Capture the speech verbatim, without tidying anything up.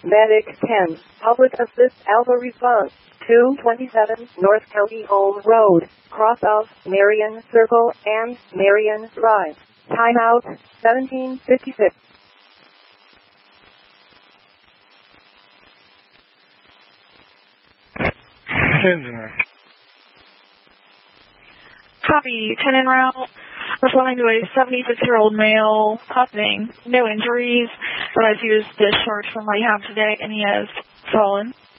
Medic ten, Public Assist Alpha Response, two twenty-seven North County Home Road, cross of Marion Circle and Marion Drive. Timeout, seventeen fifty-six. Engineer. Copy, ten en route. Responding to a seventy-six-year-old male, puffing, no injuries, but I've used discharge from rehab today, and he has fallen.